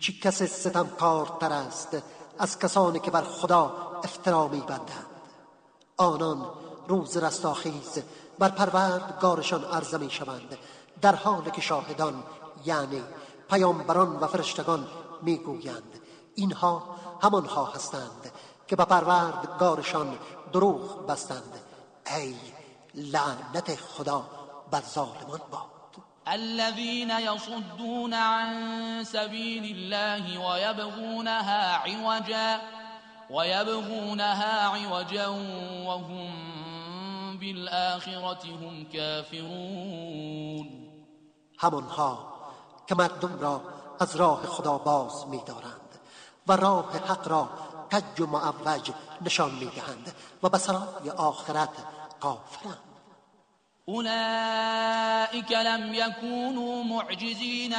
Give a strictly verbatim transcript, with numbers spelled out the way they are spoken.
چی کس ستمکارتر است از کسانی که بر خدا افترا می‌بندند. آنان روز رستاخیز بر پروردگارشان عرضه می‌شوند، در حالی که شاهدان یعنی پیامبران و فرشتگان میگویند اینها همانها هستند که به پروردگارشان دروغ بستند. ای لعنت خدا بر ظالمان باد. الذين يصدون عن سبيل الله ويبغونها عوجا ويبغونها عوجا وهم بالآخرة هم كافرون. همانها که مردم را از راه خدا باز می‌دارند و راه حق را کج و معوج نشان می‌دهند و به سرای آخرت کافرند. أولئك لم يكونوا معجزين